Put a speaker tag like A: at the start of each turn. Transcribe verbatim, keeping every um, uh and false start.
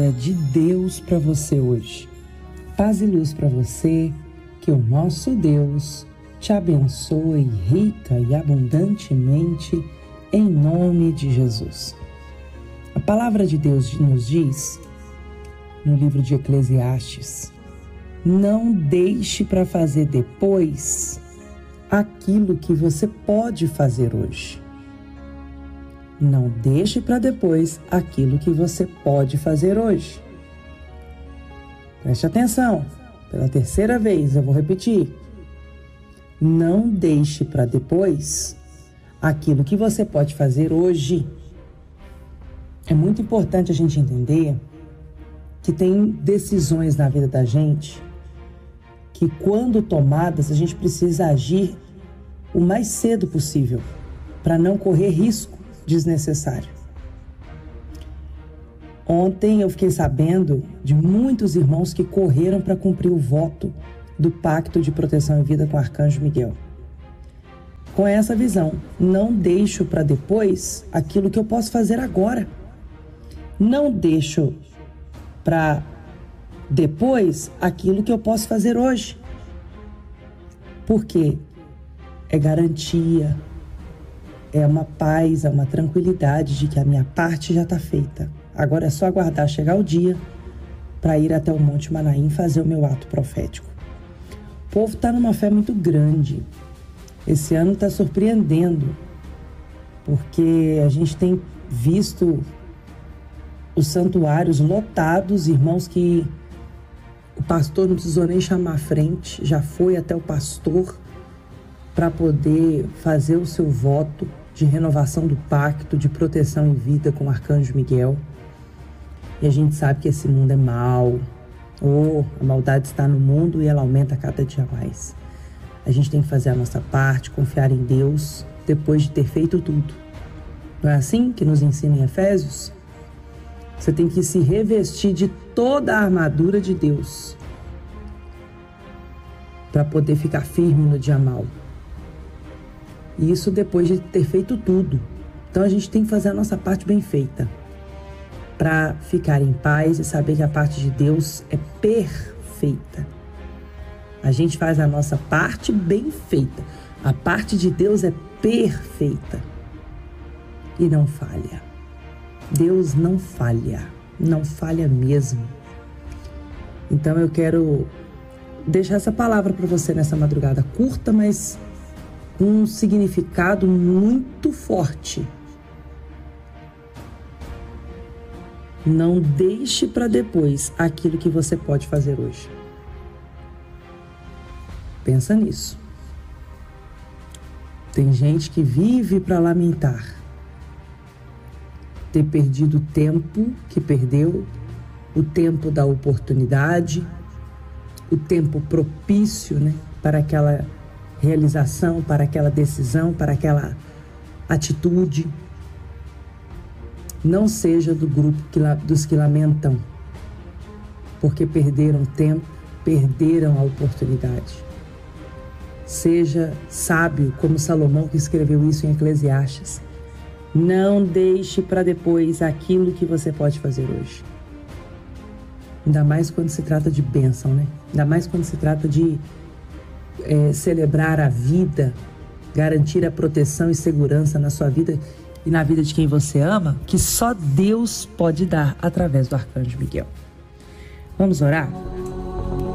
A: De Deus para você hoje. Paz e luz para você, que o nosso Deus te abençoe rica e abundantemente em nome de Jesus. A palavra de Deus nos diz, no livro de Eclesiastes, não deixe para fazer depois aquilo que você pode fazer hoje. Não deixe para depois aquilo que você pode fazer hoje. Preste atenção, pela terceira vez eu vou repetir. Não deixe para depois aquilo que você pode fazer hoje. É muito importante a gente entender que tem decisões na vida da gente que, quando tomadas, a gente precisa agir o mais cedo possível para não correr risco desnecessário. Ontem eu fiquei sabendo de muitos irmãos que correram para cumprir o voto do Pacto de Proteção e Vida com o Arcanjo Miguel. Com essa visão, não deixo para depois aquilo que eu posso fazer agora. Não deixo para depois aquilo que eu posso fazer hoje. Porque é garantia, é uma paz, é uma tranquilidade de que a minha parte já está feita. Agora é só aguardar chegar o dia para ir até o Monte Manaim fazer o meu ato profético. O povo está numa fé muito grande. Esse ano está surpreendendo, porque a gente tem visto os santuários lotados, irmãos que o pastor não precisou nem chamar à frente, já foi até o pastor para poder fazer o seu voto de renovação do pacto, de proteção e vida com o Arcanjo Miguel. E a gente sabe que esse mundo é mau. Oh, a maldade está no mundo e ela aumenta cada dia mais. A gente tem que fazer a nossa parte, confiar em Deus, depois de ter feito tudo. Não é assim que nos ensina em Efésios? Você tem que se revestir de toda a armadura de Deus para poder ficar firme no dia mau. E isso depois de ter feito tudo. Então a gente tem que fazer a nossa parte bem feita, para ficar em paz e saber que a parte de Deus é perfeita. A gente faz a nossa parte bem feita. A parte de Deus é perfeita e não falha. Deus não falha, não falha mesmo. Então eu quero deixar essa palavra para você nessa madrugada curta, mas com um significado muito forte. Não deixe para depois aquilo que você pode fazer hoje. Pensa nisso. Tem gente que vive para lamentar ter perdido o tempo que perdeu, o tempo da oportunidade, o tempo propício, né, para aquela realização, para aquela decisão, para aquela atitude. Não seja do grupo que, dos que lamentam, porque perderam tempo, perderam a oportunidade. Seja sábio, como Salomão, que escreveu isso em Eclesiastes. Não deixe para depois aquilo que você pode fazer hoje. Ainda mais quando se trata de bênção, né? Ainda mais quando se trata de é, celebrar a vida, garantir a proteção e segurança na sua vida e na vida de quem você ama, que só Deus pode dar através do Arcanjo Miguel. Vamos orar?